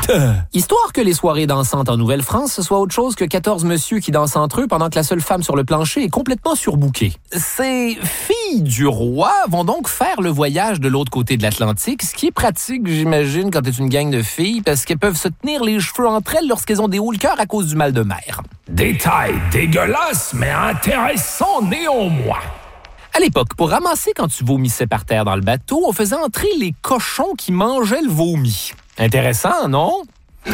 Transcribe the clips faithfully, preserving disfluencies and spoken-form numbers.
Histoire que les soirées dansantes en Nouvelle-France ce soit autre chose que quatorze messieurs qui dansent entre eux pendant que la seule femme sur le plancher est complètement surbookée. Ces filles du roi vont donc faire le voyage de l'autre côté de l'Atlantique, ce qui est pratique, j'imagine, quand t'es une gang de filles, parce qu'elles peuvent se tenir les cheveux entre elles lorsqu'elles ont des hauts le cœur à cause du mal de mer. Détail dégueulasse, mais intéressant néanmoins. À l'époque, pour ramasser quand tu vomissais par terre dans le bateau, on faisait entrer les cochons qui mangeaient le vomi. Intéressant, non? Euh,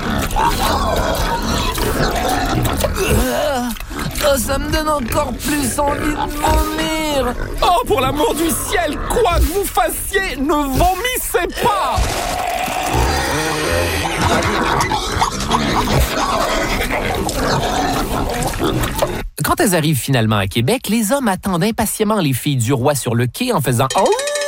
oh, ça me donne encore plus envie de vomir. Oh, pour l'amour du ciel, quoi que vous fassiez, ne vomissez pas! Quand elles arrivent finalement à Québec, les hommes attendent impatiemment les filles du roi sur le quai en faisant « Oh! »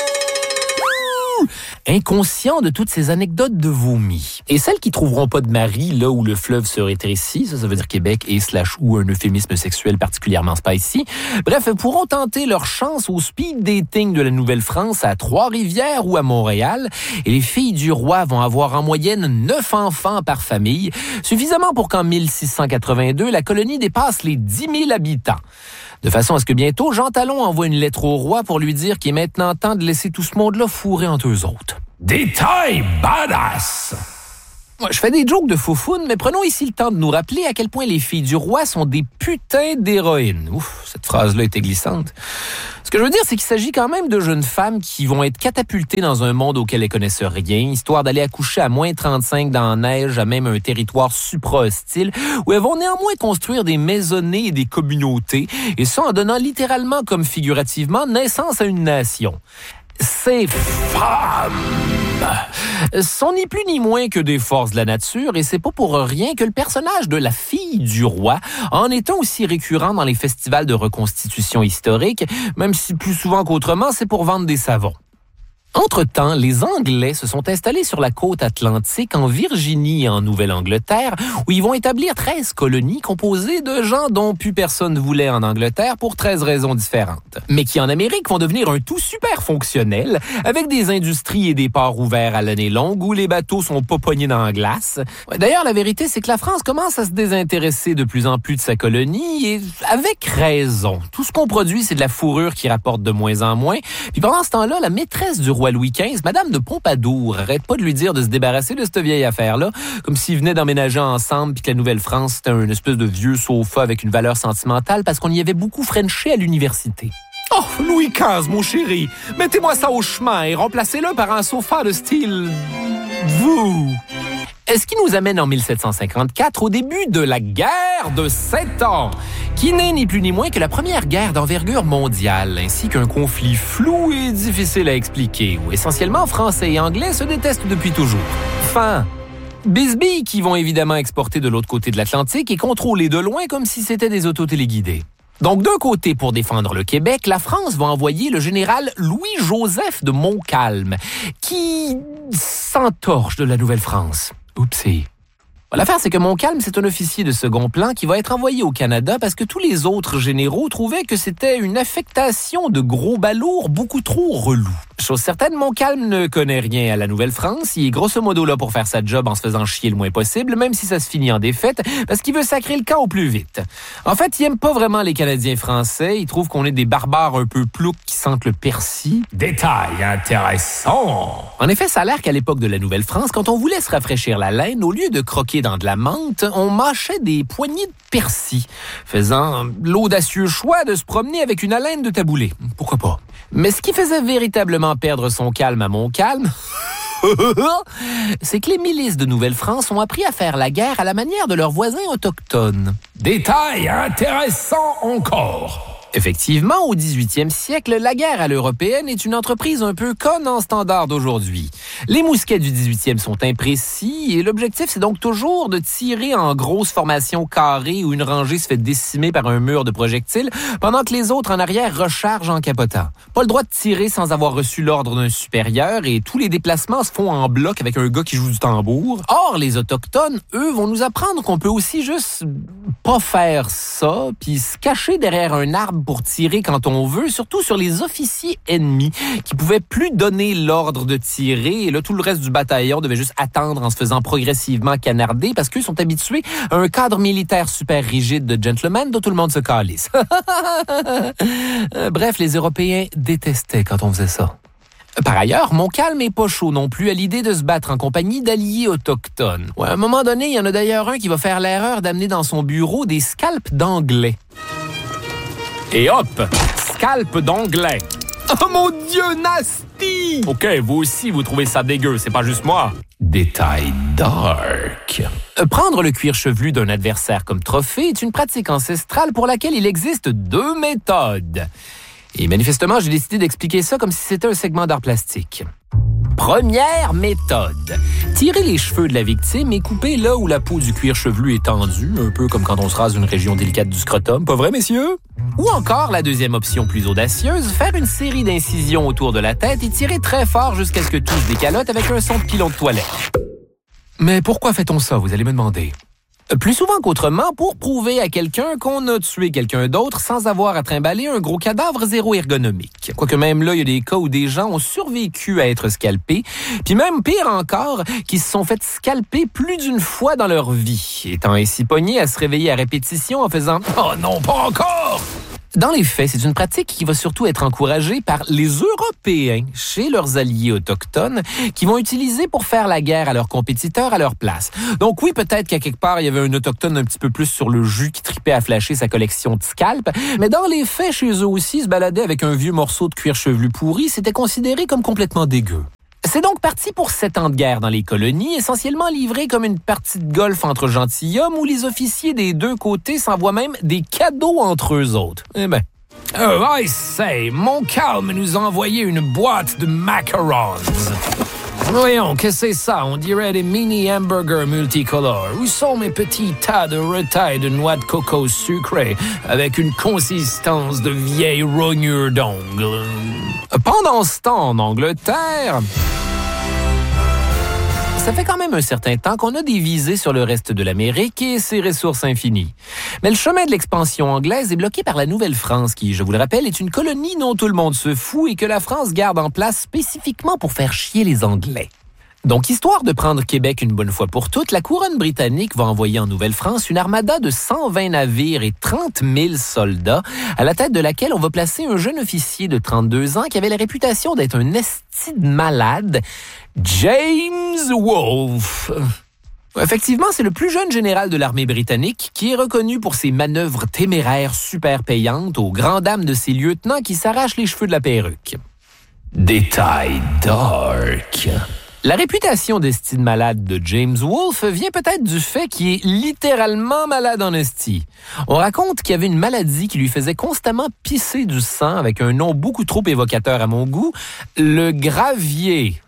inconscients de toutes ces anecdotes de vomi. Et celles qui trouveront pas de mari là où le fleuve se rétrécit, ça, ça veut dire Québec et slash ou un euphémisme sexuel particulièrement spicy, bref, pourront tenter leur chance au speed dating de la Nouvelle-France à Trois-Rivières ou à Montréal. Et les filles du roi vont avoir en moyenne neuf enfants par famille, suffisamment pour qu'en mille six cent quatre-vingt-deux, la colonie dépasse les dix mille habitants. De façon à ce que bientôt, Jean Talon envoie une lettre au roi pour lui dire qu'il est maintenant temps de laisser tout ce monde-là fourrer entre eux autres. Détail badass! Moi, je fais des jokes de foufoune, mais prenons ici le temps de nous rappeler à quel point les filles du roi sont des putains d'héroïnes. Ouf, cette phrase-là était glissante. Ce que je veux dire, c'est qu'il s'agit quand même de jeunes femmes qui vont être catapultées dans un monde auquel elles connaissent rien, histoire d'aller accoucher à moins trente-cinq dans la neige, à même un territoire supra-hostile, où elles vont néanmoins construire des maisonnées et des communautés, et ça en donnant littéralement comme figurativement naissance à une nation. Ces femmes sont ni plus ni moins que des forces de la nature et c'est pas pour rien que le personnage de la fille du roi en étant aussi récurrent dans les festivals de reconstitution historique, même si plus souvent qu'autrement, c'est pour vendre des savons. Entre-temps, les Anglais se sont installés sur la côte atlantique en Virginie et en Nouvelle-Angleterre, où ils vont établir treize colonies composées de gens dont plus personne ne voulait en Angleterre pour treize raisons différentes. Mais qui en Amérique vont devenir un tout super fonctionnel, avec des industries et des ports ouverts à l'année longue où les bateaux sont pas pognés dans la glace. D'ailleurs, la vérité, c'est que la France commence à se désintéresser de plus en plus de sa colonie, et avec raison. Tout ce qu'on produit, c'est de la fourrure qui rapporte de moins en moins. Puis pendant ce temps-là, la maîtresse du roi Louis quinze, Madame de Pompadour, arrête pas de lui dire de se débarrasser de cette vieille affaire-là, comme s'ils venaient d'emménager ensemble puis que la Nouvelle-France, c'était un espèce de vieux sofa avec une valeur sentimentale parce qu'on y avait beaucoup frenché à l'université. Oh, Louis quinze, mon chéri, mettez-moi ça au chemin et remplacez-le par un sofa de style... vous... Ce qui nous amène en mille sept cent cinquante-quatre, au début de la guerre de Sept Ans, qui n'est ni plus ni moins que la première guerre d'envergure mondiale, ainsi qu'un conflit flou et difficile à expliquer, où essentiellement Français et Anglais se détestent depuis toujours. Fin. Bisbee, qui vont évidemment exporter de l'autre côté de l'Atlantique et contrôler de loin comme si c'était des autos téléguidés. Donc, d'un côté, pour défendre le Québec, la France va envoyer le général Louis-Joseph de Montcalm, qui s'entorche de la Nouvelle-France. Oupsie. L'affaire, c'est que Montcalm, c'est un officier de second plan qui va être envoyé au Canada parce que tous les autres généraux trouvaient que c'était une affectation de gros balourds beaucoup trop relou. Chose certaine, Montcalm ne connaît rien à la Nouvelle-France. Il est grosso modo là pour faire sa job en se faisant chier le moins possible, même si ça se finit en défaite, parce qu'il veut sacrer le camp au plus vite. En fait, il aime pas vraiment les Canadiens français. Il trouve qu'on est des barbares un peu ploucs qui sentent le persil. Détail intéressant! En effet, ça a l'air qu'à l'époque de la Nouvelle-France, quand on voulait se rafraîchir la laine, au lieu de croquer dans de la menthe, on mâchait des poignées de persil, faisant l'audacieux choix de se promener avec une haleine de taboulé. Pourquoi pas? Mais ce qui faisait véritablement perdre son calme à Montcalm, c'est que les milices de Nouvelle-France ont appris à faire la guerre à la manière de leurs voisins autochtones. Détail intéressant encore! Effectivement, au dix-huitième siècle, la guerre à l'européenne est une entreprise un peu conne en standard d'aujourd'hui. Les mousquets du dix-huitième sont imprécis et l'objectif, c'est donc toujours de tirer en grosses formations carrées où une rangée se fait décimer par un mur de projectiles pendant que les autres en arrière rechargent en capotant. Pas le droit de tirer sans avoir reçu l'ordre d'un supérieur et tous les déplacements se font en bloc avec un gars qui joue du tambour. Or, les Autochtones, eux, vont nous apprendre qu'on peut aussi juste pas faire ça puis se cacher derrière un arbre pour tirer quand on veut, surtout sur les officiers ennemis qui pouvaient plus donner l'ordre de tirer. Et là, tout le reste du bataillon devait juste attendre en se faisant progressivement canarder parce qu'eux sont habitués à un cadre militaire super rigide de gentleman dont tout le monde se calisse. Bref, les Européens détestaient quand on faisait ça. Par ailleurs, Montcalm est pas chaud non plus à l'idée de se battre en compagnie d'alliés autochtones. Ouais, à un moment donné, il y en a d'ailleurs un qui va faire l'erreur d'amener dans son bureau des scalps d'anglais. Et hop, scalp d'anglais. Oh mon Dieu, nasty! OK, vous aussi, vous trouvez ça dégueu, c'est pas juste moi. Détail dark. Prendre le cuir chevelu d'un adversaire comme trophée est une pratique ancestrale pour laquelle il existe deux méthodes. Et manifestement, j'ai décidé d'expliquer ça comme si c'était un segment d'art plastique. Première méthode. Tirer les cheveux de la victime et couper là où la peau du cuir chevelu est tendue, un peu comme quand on se rase une région délicate du scrotum. Pas vrai, messieurs? Ou encore, la deuxième option plus audacieuse, faire une série d'incisions autour de la tête et tirer très fort jusqu'à ce que tout se décalote avec un son de pilon de toilette. Mais pourquoi fait-on ça, vous allez me demander? Plus souvent qu'autrement, pour prouver à quelqu'un qu'on a tué quelqu'un d'autre sans avoir à trimballer un gros cadavre zéro ergonomique. Quoique même là, il y a des cas où des gens ont survécu à être scalpés, puis même pire encore, qui se sont fait scalper plus d'une fois dans leur vie, étant ainsi pognés à se réveiller à répétition en faisant « Oh non, pas encore !» Dans les faits, c'est une pratique qui va surtout être encouragée par les Européens chez leurs alliés autochtones qui vont utiliser pour faire la guerre à leurs compétiteurs à leur place. Donc oui, peut-être qu'à quelque part, il y avait un autochtone un petit peu plus sur le jus qui tripait à flasher sa collection de scalps, mais dans les faits, chez eux aussi, se balader avec un vieux morceau de cuir chevelu pourri, c'était considéré comme complètement dégueu. C'est donc parti pour sept ans de guerre dans les colonies, essentiellement livré comme une partie de golf entre gentilshommes où les officiers des deux côtés s'envoient même des cadeaux entre eux autres. Eh ben. Oh, I say, Montcalm nous a envoyé une boîte de macarons. Voyons, qu'est-ce que c'est ça? On dirait des mini hamburgers multicolores. Où sont mes petits tas de retailles de noix de coco sucrées avec une consistance de vieille rognure d'ongles? Pendant ce temps, en Angleterre, ça fait quand même un certain temps qu'on a des visées sur le reste de l'Amérique et ses ressources infinies. Mais le chemin de l'expansion anglaise est bloqué par la Nouvelle-France qui, je vous le rappelle, est une colonie dont tout le monde se fout et que la France garde en place spécifiquement pour faire chier les Anglais. Donc, histoire de prendre Québec une bonne fois pour toutes, la couronne britannique va envoyer en Nouvelle-France une armada de cent vingt navires et trente mille soldats, à la tête de laquelle on va placer un jeune officier de trente-deux ans qui avait la réputation d'être un esti de malade, James Wolfe. Effectivement, c'est le plus jeune général de l'armée britannique qui est reconnu pour ses manœuvres téméraires super payantes aux grandes dames de ses lieutenants qui s'arrachent les cheveux de la perruque. Détail dark. La réputation d'esti de malade de James Wolfe vient peut-être du fait qu'il est littéralement malade en esti. On raconte qu'il y avait une maladie qui lui faisait constamment pisser du sang avec un nom beaucoup trop évocateur à mon goût, le gravier.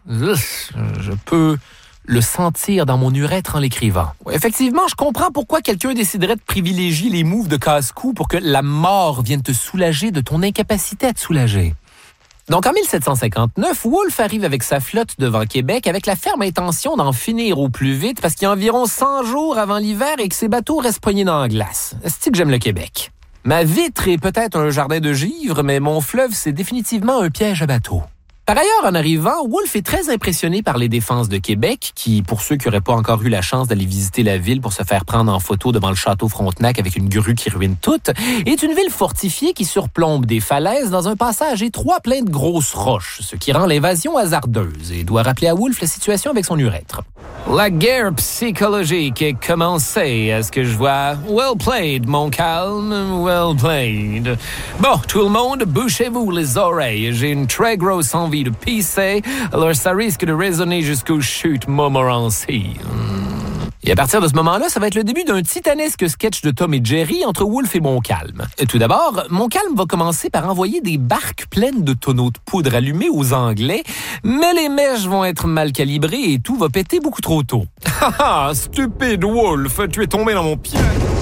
Je peux le sentir dans mon urètre en l'écrivant. Effectivement, je comprends pourquoi quelqu'un déciderait de privilégier les moves de casse-cou pour que la mort vienne te soulager de ton incapacité à te soulager. Donc, en dix-sept cent cinquante-neuf, Wolfe arrive avec sa flotte devant Québec avec la ferme intention d'en finir au plus vite parce qu'il y a environ cent jours avant l'hiver et que ses bateaux restent poignés dans la glace. C'est-tu que j'aime le Québec? Ma vitre est peut-être un jardin de givre, mais mon fleuve, c'est définitivement un piège à bateau. Par ailleurs, en arrivant, Wolfe est très impressionné par les défenses de Québec, qui, pour ceux qui n'auraient pas encore eu la chance d'aller visiter la ville pour se faire prendre en photo devant le château Frontenac avec une grue qui ruine tout, est une ville fortifiée qui surplombe des falaises dans un passage étroit plein de grosses roches, ce qui rend l'invasion hasardeuse et doit rappeler à Wolfe la situation avec son urètre. La guerre psychologique est commencée, à ce que je vois. Well played, Montcalm, well played. Bon, tout le monde, bouchez-vous les oreilles. J'ai une très grosse envie de pisser, alors ça risque de résonner jusqu'aux chutes Montmorency. Et à partir de ce moment-là, ça va être le début d'un titanesque sketch de Tom et Jerry entre Wolfe et Montcalm. Tout d'abord, Montcalm va commencer par envoyer des barques pleines de tonneaux de poudre allumés aux Anglais, mais les mèches vont être mal calibrées et tout va péter beaucoup trop tôt. Haha, stupide Wolfe, tu es tombé dans mon pied.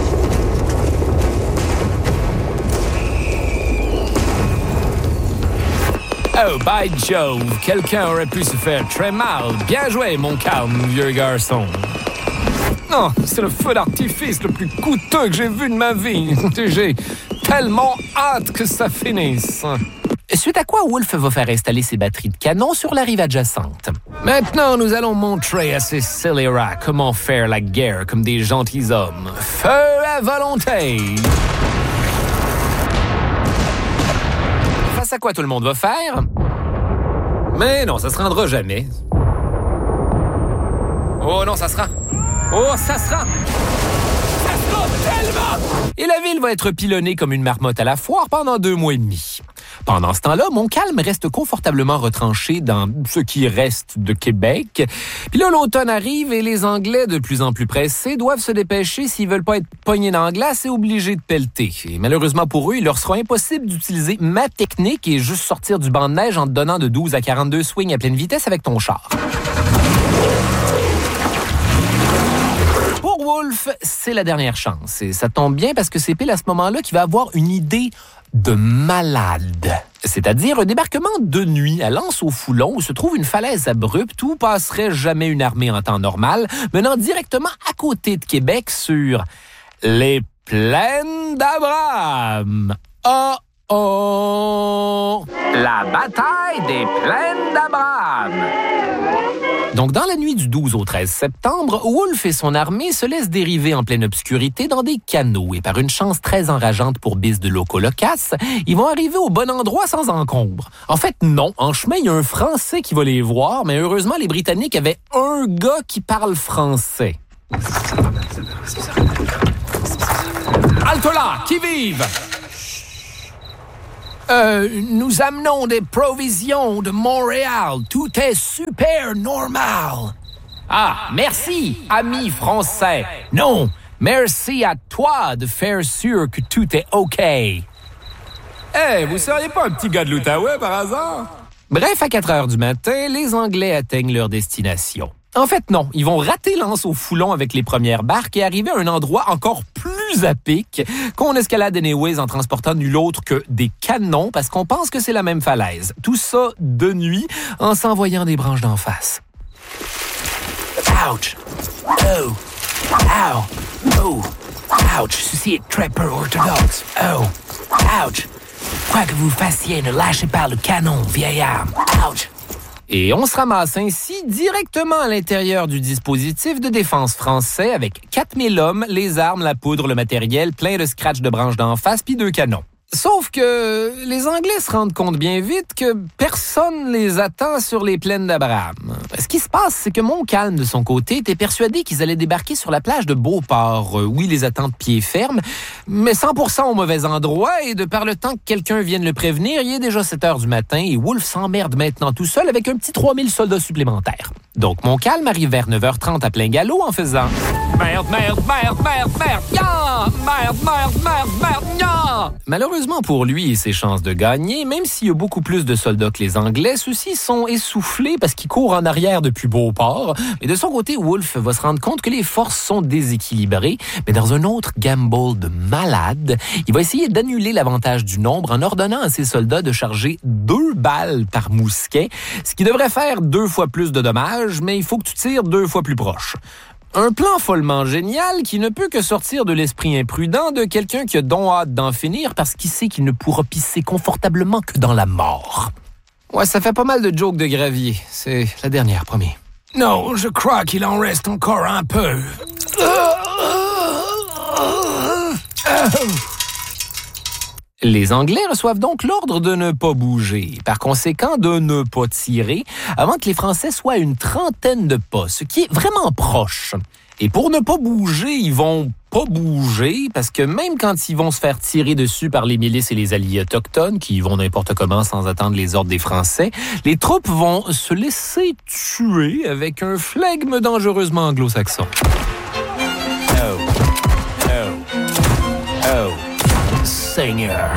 Oh, by Jove, quelqu'un aurait pu se faire très mal. Bien joué, Montcalm, vieux garçon. Non, c'est le feu d'artifice le plus coûteux que j'ai vu de ma vie. J'ai tellement hâte que ça finisse. Suite à quoi Wolfe va faire installer ses batteries de canon sur la rive adjacente. Maintenant, nous allons montrer à ces scélérats comment faire la guerre comme des gentilshommes. Feu à volonté! Face à quoi tout le monde va faire? Mais non, ça se rendra jamais. Oh non, ça sera. Oh, ça sera. Ça sera tellement! Et la ville va être pilonnée comme une marmotte à la foire pendant deux mois et demi. Pendant ce temps-là, Montcalm reste confortablement retranché dans ce qui reste de Québec. Puis là, l'automne arrive et les Anglais, de plus en plus pressés, doivent se dépêcher s'ils veulent pas être pognés dans la glace et obligés de pelleter. Et malheureusement pour eux, il leur sera impossible d'utiliser ma technique et juste sortir du banc de neige en te donnant de douze à quarante-deux swings à pleine vitesse avec ton char. Pour Wolfe, c'est la dernière chance. Et ça tombe bien parce que c'est pile à ce moment-là qu'il va avoir une idée de malade. C'est-à-dire un débarquement de nuit à L'Anse-au-Foulon où se trouve une falaise abrupte où passerait jamais une armée en temps normal, menant directement à côté de Québec sur les plaines d'Abraham. Oh oh! La bataille des plaines d'Abraham! Donc, dans la nuit du douze au treize septembre, Wolfe et son armée se laissent dériver en pleine obscurité dans des canots et par une chance très enrageante pour Bis de Locolocasse, ils vont arriver au bon endroit sans encombre. En fait, non. En chemin, il y a un Français qui va les voir, mais heureusement, les Britanniques avaient un gars qui parle français. Halte là! Qui vive? Euh, nous amenons des provisions de Montréal. Tout est super normal. Ah, merci, ami français. Non, merci à toi de faire sûr que tout est OK. Eh, hey, vous seriez pas un petit gars de l'Outaouais par hasard? Bref, à quatre heures du matin, les Anglais atteignent leur destination. En fait, non. Ils vont rater l'Anse-au-Foulon avec les premières barques et arriver à un endroit encore plus à pic qu'on escalade anyways en transportant nul autre que des canons parce qu'on pense que c'est la même falaise. Tout ça de nuit en s'envoyant des branches d'en face. Ouch! Oh! Ow! Oh! Ouch! Ceci est très peu orthodoxe. Oh! Ouch! Quoi que vous fassiez, ne lâchez pas le canon, vieille arme. Ouch! Et on se ramasse ainsi directement à l'intérieur du dispositif de défense français avec quatre mille hommes, les armes, la poudre, le matériel, plein de scratch de branches d'en face puis deux canons. Sauf que les Anglais se rendent compte bien vite que personne les attend sur les plaines d'Abraham. Ce qui se passe, c'est que Montcalm, de son côté, était persuadé qu'ils allaient débarquer sur la plage de Beauport. Oui, les attend de pied ferme, mais cent pour cent au mauvais endroit, et de par le temps que quelqu'un vienne le prévenir, il est déjà sept heures du matin, et Wolfe s'emmerde maintenant tout seul avec un petit trois mille soldats supplémentaires. Donc Montcalm arrive vers neuf heures trente à plein galop en faisant « Merde, merde, merde, merde, merde, ya! Merde, merde, merde, merde, ya! » Malheureusement pour lui et ses chances de gagner, même s'il y a beaucoup plus de soldats que les Anglais, ceux-ci sont essoufflés parce qu'ils courent en arrière depuis Beauport. Mais de son côté, Wolfe va se rendre compte que les forces sont déséquilibrées, mais dans un autre gamble de malade, il va essayer d'annuler l'avantage du nombre en ordonnant à ses soldats de charger deux balles par mousquet, ce qui devrait faire deux fois plus de dommages, mais il faut que tu tires deux fois plus proche. Un plan follement génial qui ne peut que sortir de l'esprit imprudent de quelqu'un qui a donc hâte d'en finir parce qu'il sait qu'il ne pourra pisser confortablement que dans la mort. Ouais, ça fait pas mal de jokes de gravier. C'est la dernière, promis. Non, je crois qu'il en reste encore un peu. Les Anglais reçoivent donc l'ordre de ne pas bouger, par conséquent de ne pas tirer, avant que les Français soient à une trentaine de pas, ce qui est vraiment proche. Et pour ne pas bouger, ils vont pas bouger, parce que même quand ils vont se faire tirer dessus par les milices et les alliés autochtones, qui vont n'importe comment sans attendre les ordres des Français, les troupes vont se laisser tuer avec un flegme dangereusement anglo-saxon. Oh, oh, oh. Seigneur.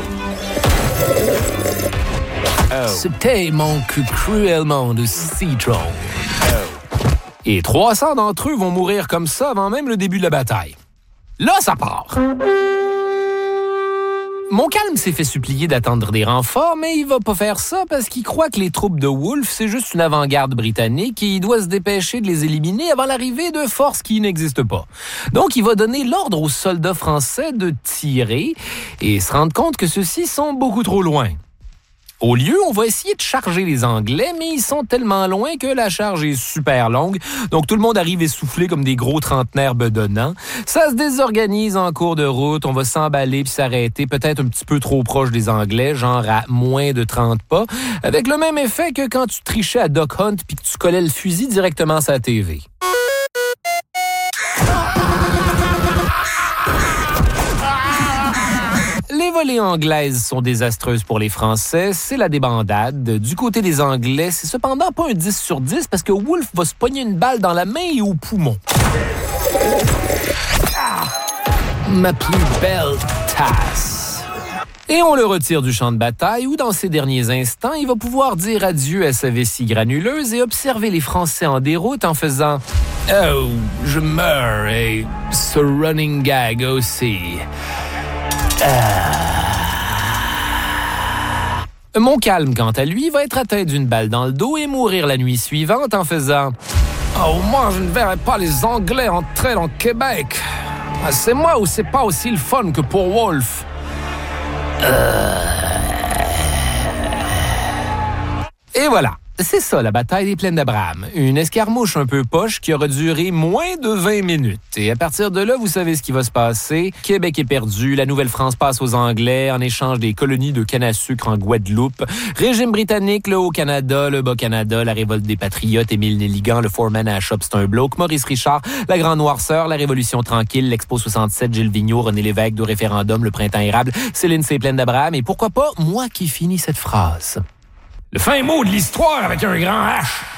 Oh. Oh. Ce thé manque cruellement de citron. Oh. Et trois cents d'entre eux vont mourir comme ça avant même le début de la bataille. Là, ça part. Montcalm s'est fait supplier d'attendre des renforts, mais il va pas faire ça parce qu'il croit que les troupes de Wolfe, c'est juste une avant-garde britannique et il doit se dépêcher de les éliminer avant l'arrivée de forces qui n'existent pas. Donc, il va donner l'ordre aux soldats français de tirer et se rendre compte que ceux-ci sont beaucoup trop loin. Au lieu, on va essayer de charger les Anglais, mais ils sont tellement loin que la charge est super longue. Donc, tout le monde arrive essoufflé comme des gros trentenaires bedonnants. Ça se désorganise en cours de route. On va s'emballer puis s'arrêter peut-être un petit peu trop proche des Anglais, genre à moins de trente pas, avec le même effet que quand tu trichais à Duck Hunt puis que tu collais le fusil directement sur la T V. Les volées anglaises sont désastreuses pour les Français, c'est la débandade. Du côté des Anglais, c'est cependant pas un dix sur dix parce que Wolfe va se pogner une balle dans la main et au poumon. Ah, ma plus belle tasse. Et on le retire du champ de bataille où, dans ses derniers instants, il va pouvoir dire adieu à sa vessie granuleuse et observer les Français en déroute en faisant « Oh, je meurs et ce running gag aussi. » Euh... Montcalm, quant à lui, va être atteint d'une balle dans le dos et mourir la nuit suivante en faisant « Oh, moi, je ne verrai pas les Anglais entrer dans Québec. C'est moi ou c'est pas aussi le fun que pour Wolfe. Euh... » Et voilà. C'est ça, la bataille des Plaines d'Abraham. Une escarmouche un peu poche qui aura duré moins de vingt minutes. Et à partir de là, vous savez ce qui va se passer. Québec est perdu, la Nouvelle-France passe aux Anglais en échange des colonies de canne à sucre en Guadeloupe. Régime britannique, le Haut-Canada, le Bas-Canada, la révolte des Patriotes, Émile Nelligan, le foreman à la shop, c'est un bloke, Maurice Richard, la Grande Noirceur, la Révolution tranquille, l'Expo soixante-sept, Gilles Vigneault, René Lévesque, de référendum, le printemps érable, Céline c'est Plaines d'Abraham. Et pourquoi pas, moi qui finis cette phrase. Le fin mot de l'histoire avec un grand H.